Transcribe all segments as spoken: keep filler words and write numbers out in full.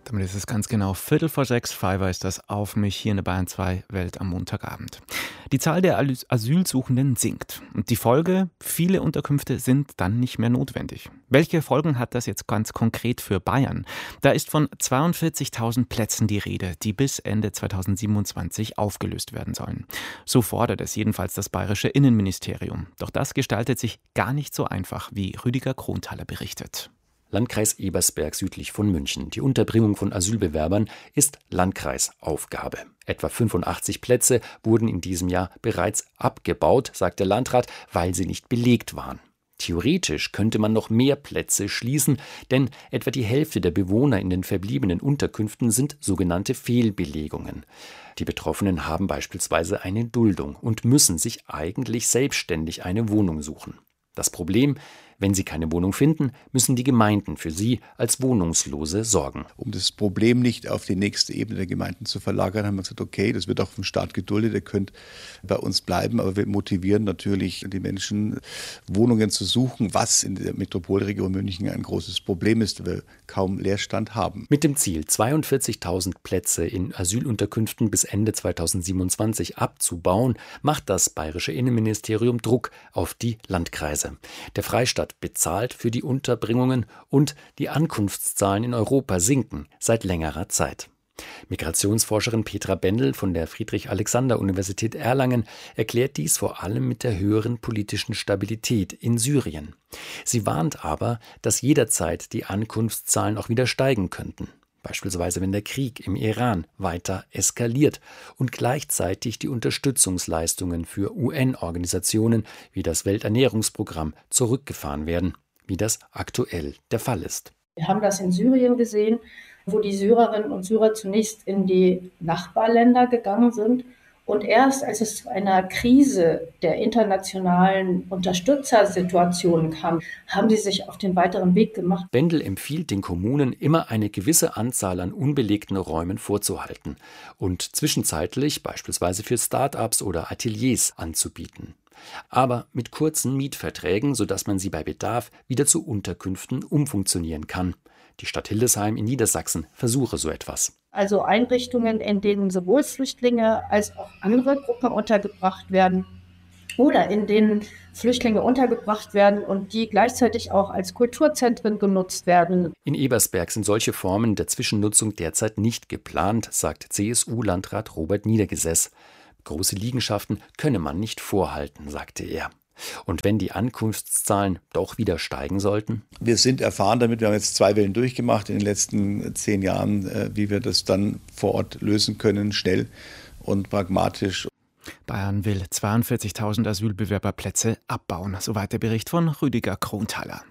Damit ist es ganz genau Viertel vor sechs. Fiverr ist das auf mich hier in der Bayern zwei Welt am Montagabend. Die Zahl der Asylsuchenden sinkt. Und die Folge, viele Unterkünfte sind dann nicht mehr notwendig. Welche Folgen hat das jetzt ganz konkret für Bayern? Da ist von zweiundvierzigtausend Plätzen die Rede, die bis Ende zweitausendsiebenundzwanzig aufgelöst werden sollen. So fordert es jedenfalls das bayerische Innenministerium. Doch das gestaltet sich gar nicht so einfach, wie Rüdiger Kronthaler berichtet. Landkreis Ebersberg südlich von München. Die Unterbringung von Asylbewerbern ist Landkreisaufgabe. Etwa fünfundachtzig Plätze wurden in diesem Jahr bereits abgebaut, sagt der Landrat, weil sie nicht belegt waren. Theoretisch könnte man noch mehr Plätze schließen, denn etwa die Hälfte der Bewohner in den verbliebenen Unterkünften sind sogenannte Fehlbelegungen. Die Betroffenen haben beispielsweise eine Duldung und müssen sich eigentlich selbstständig eine Wohnung suchen. Das Problem: Wenn sie keine Wohnung finden, müssen die Gemeinden für sie als Wohnungslose sorgen. Um das Problem nicht auf die nächste Ebene der Gemeinden zu verlagern, haben wir gesagt, okay, das wird auch vom Staat geduldet, ihr könnt bei uns bleiben, aber wir motivieren natürlich die Menschen, Wohnungen zu suchen, was in der Metropolregion München ein großes Problem ist, weil wir kaum Leerstand haben. Mit dem Ziel, zweiundvierzigtausend Plätze in Asylunterkünften bis Ende zweitausendsiebenundzwanzig abzubauen, macht das bayerische Innenministerium Druck auf die Landkreise. Der Freistaat bezahlt für die Unterbringungen und die Ankunftszahlen in Europa sinken seit längerer Zeit. Migrationsforscherin Petra Bendel von der Friedrich-Alexander-Universität Erlangen erklärt dies vor allem mit der höheren politischen Stabilität in Syrien. Sie warnt aber, dass jederzeit die Ankunftszahlen auch wieder steigen könnten. Beispielsweise wenn der Krieg im Iran weiter eskaliert und gleichzeitig die Unterstützungsleistungen für U N-Organisationen wie das Welternährungsprogramm zurückgefahren werden, wie das aktuell der Fall ist. Wir haben das in Syrien gesehen, wo die Syrerinnen und Syrer zunächst in die Nachbarländer gegangen sind. Und erst als es zu einer Krise der internationalen Unterstützersituationen kam, haben sie sich auf den weiteren Weg gemacht. Bendel empfiehlt den Kommunen, immer eine gewisse Anzahl an unbelegten Räumen vorzuhalten und zwischenzeitlich beispielsweise für Start-ups oder Ateliers anzubieten. Aber mit kurzen Mietverträgen, sodass man sie bei Bedarf wieder zu Unterkünften umfunktionieren kann. Die Stadt Hildesheim in Niedersachsen versuche so etwas. Also Einrichtungen, in denen sowohl Flüchtlinge als auch andere Gruppen untergebracht werden oder in denen Flüchtlinge untergebracht werden und die gleichzeitig auch als Kulturzentren genutzt werden. In Ebersberg sind solche Formen der Zwischennutzung derzeit nicht geplant, sagt C S U-Landrat Robert Niedergesäß. Große Liegenschaften könne man nicht vorhalten, sagte er. Und wenn die Ankunftszahlen doch wieder steigen sollten? Wir sind erfahren damit, wir haben jetzt zwei Wellen durchgemacht in den letzten zehn Jahren, wie wir das dann vor Ort lösen können, schnell und pragmatisch. Bayern will zweiundvierzigtausend Asylbewerberplätze abbauen. Soweit der Bericht von Rüdiger Kronthaler.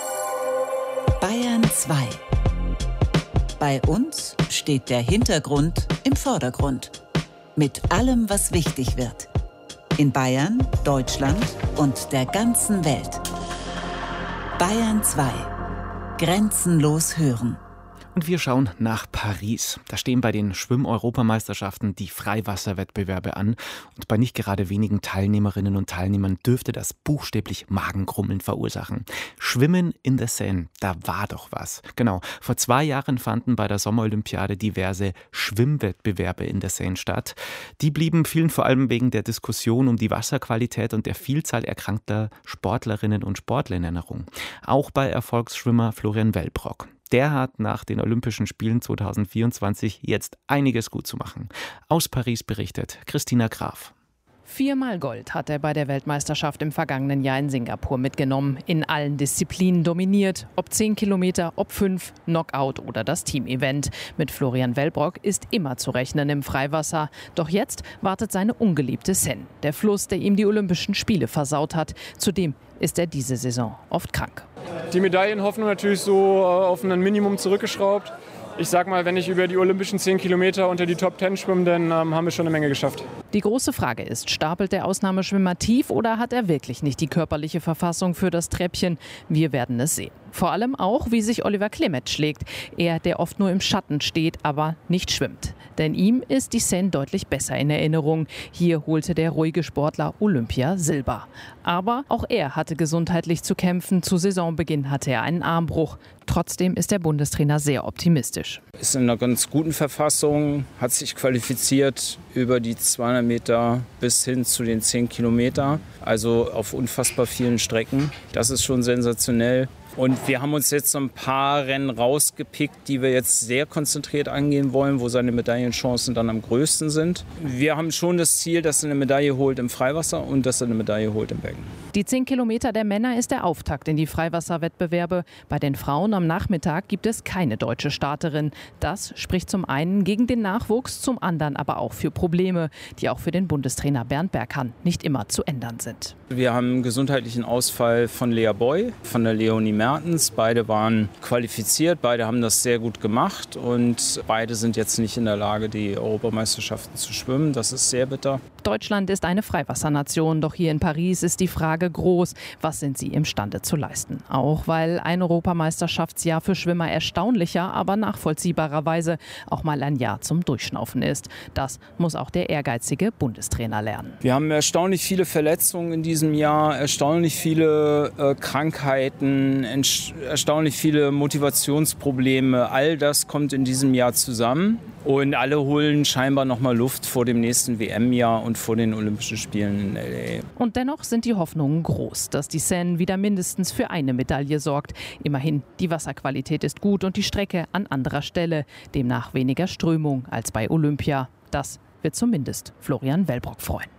Bayern zwei. Bei uns steht der Hintergrund im Vordergrund. Mit allem, was wichtig wird. In Bayern, Deutschland und der ganzen Welt. Bayern zwei. Grenzenlos hören. Und wir schauen nach Paris. Da stehen bei den Schwimm-Europameisterschaften die Freiwasserwettbewerbe an. Und bei nicht gerade wenigen Teilnehmerinnen und Teilnehmern dürfte das buchstäblich Magengrummeln verursachen. Schwimmen in der Seine, da war doch was. Genau, vor zwei Jahren fanden bei der Sommerolympiade diverse Schwimmwettbewerbe in der Seine statt. Die blieben vielen vor allem wegen der Diskussion um die Wasserqualität und der Vielzahl erkrankter Sportlerinnen und Sportler in Erinnerung. Auch bei Erfolgsschwimmer Florian Wellbrock. Der hat nach den Olympischen Spielen zweitausendvierundzwanzig jetzt einiges gut zu machen. Aus Paris berichtet Christina Graf. Viermal Gold hat er bei der Weltmeisterschaft im vergangenen Jahr in Singapur mitgenommen. In allen Disziplinen dominiert. Ob zehn Kilometer, ob fünf, Knockout oder das Teamevent. Mit Florian Wellbrock ist immer zu rechnen im Freiwasser. Doch jetzt wartet seine ungeliebte Seine. Der Fluss, der ihm die Olympischen Spiele versaut hat. Zudem ist er diese Saison oft krank. Die Medaillenhoffnung natürlich so auf ein Minimum zurückgeschraubt. Ich sag mal, wenn ich über die olympischen zehn Kilometer unter die Top zehn schwimme, dann ähm, haben wir schon eine Menge geschafft. Die große Frage ist, stapelt der Ausnahmeschwimmer tief oder hat er wirklich nicht die körperliche Verfassung für das Treppchen? Wir werden es sehen. Vor allem auch, wie sich Oliver Klemetsch schlägt. Er, der oft nur im Schatten steht, aber nicht schwimmt. Denn ihm ist die Seine deutlich besser in Erinnerung. Hier holte der ruhige Sportler Olympia Silber. Aber auch er hatte gesundheitlich zu kämpfen. Zu Saisonbeginn hatte er einen Armbruch. Trotzdem ist der Bundestrainer sehr optimistisch. Ist in einer ganz guten Verfassung, hat sich qualifiziert über die zweihundert Meter bis hin zu den zehn Kilometer. Also auf unfassbar vielen Strecken. Das ist schon sensationell. Und wir haben uns jetzt so ein paar Rennen rausgepickt, die wir jetzt sehr konzentriert angehen wollen, wo seine Medaillenchancen dann am größten sind. Wir haben schon das Ziel, dass er eine Medaille holt im Freiwasser und dass er eine Medaille holt im Becken. Die zehn Kilometer der Männer ist der Auftakt in die Freiwasserwettbewerbe. Bei den Frauen am Nachmittag gibt es keine deutsche Starterin. Das spricht zum einen gegen den Nachwuchs, zum anderen aber auch für Probleme, die auch für den Bundestrainer Bernd Berghahn nicht immer zu ändern sind. Wir haben einen gesundheitlichen Ausfall von Lea Boy, von der Leonie Mertens. Beide waren qualifiziert, beide haben das sehr gut gemacht und beide sind jetzt nicht in der Lage, die Europameisterschaften zu schwimmen. Das ist sehr bitter. Deutschland ist eine Freiwassernation, doch hier in Paris ist die Frage groß, was sind sie imstande zu leisten? Auch weil ein Europameisterschaftsjahr für Schwimmer erstaunlicher, aber nachvollziehbarerweise auch mal ein Jahr zum Durchschnaufen ist. Das muss auch der ehrgeizige Bundestrainer lernen. Wir haben erstaunlich viele Verletzungen in diesem Jahr, erstaunlich viele äh, Krankheiten, erstaunlich viele Motivationsprobleme. All das kommt in diesem Jahr zusammen und alle holen scheinbar noch mal Luft vor dem nächsten W M-Jahr und vor den Olympischen Spielen in L A. Und dennoch sind die Hoffnungen groß, dass die Seine wieder mindestens für eine Medaille sorgt. Immerhin, die Wasserqualität ist gut und die Strecke an anderer Stelle. Demnach weniger Strömung als bei Olympia. Das wird zumindest Florian Wellbrock freuen.